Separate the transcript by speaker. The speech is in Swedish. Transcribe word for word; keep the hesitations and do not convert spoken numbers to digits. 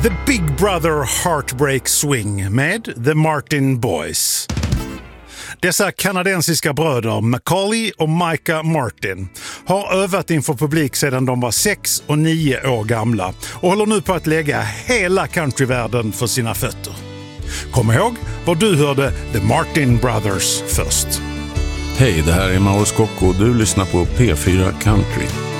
Speaker 1: The Big Brother Heartbreak Swing med The Martin Boys. Dessa kanadensiska bröder, Macaulay och Micah Martin, har övat inför publik sedan de var sex och nio år gamla och håller nu på att lägga hela countryvärlden för sina fötter. Kom ihåg var du hörde The Martin Brothers först.
Speaker 2: Hej, det här är Mauro Scocco och du lyssnar på P fyra Country.